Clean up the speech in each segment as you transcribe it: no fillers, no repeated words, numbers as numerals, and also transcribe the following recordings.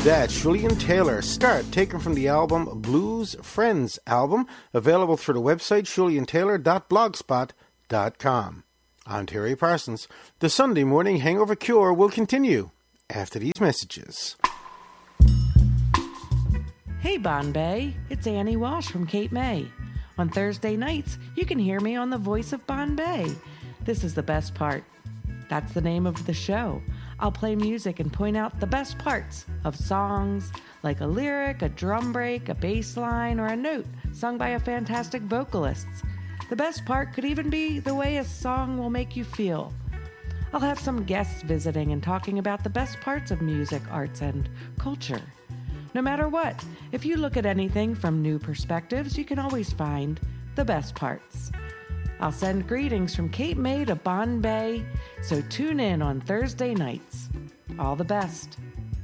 that, Julian Taylor, Start, taken from the album Blues Friends album, available through the website juliantaylor.blogspot.com. I'm Terry Parsons. The Sunday morning hangover cure will continue after these messages. Hey Bombay, it's Annie Walsh from Cape May. On Thursday nights, you can hear me on The Voice of Bombay. This is the best part. That's the name of the show. I'll play music and point out the best parts of songs, like a lyric, a drum break, a bass line, or a note sung by a fantastic vocalist. The best part could even be the way a song will make you feel. I'll have some guests visiting and talking about the best parts of music, arts, and culture. No matter what, if you look at anything from new perspectives, you can always find the best parts. I'll send greetings from Cape May to Bombay, so tune in on Thursday nights. All the best.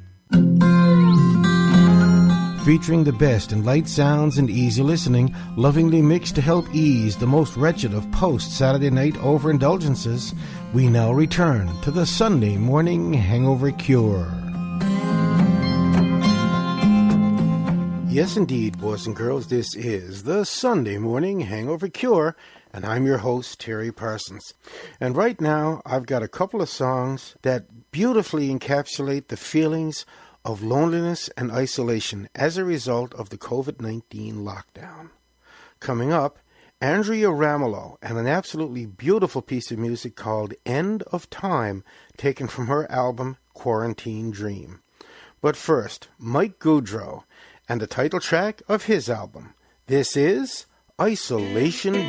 Featuring the best in light sounds and easy listening, lovingly mixed to help ease the most wretched of post-Saturday night overindulgences, we now return to the Sunday morning hangover cure. Yes, indeed, boys and girls, this is the Sunday morning hangover cure, and I'm your host, Terry Parsons. And right now, I've got a couple of songs that beautifully encapsulate the feelings of loneliness and isolation as a result of the COVID-19 lockdown. Coming up, Andrea Ramelow and an absolutely beautiful piece of music called End of Time, taken from her album Quarantine Dream. But first, Mike Goudreau and the title track of his album. This is Isolation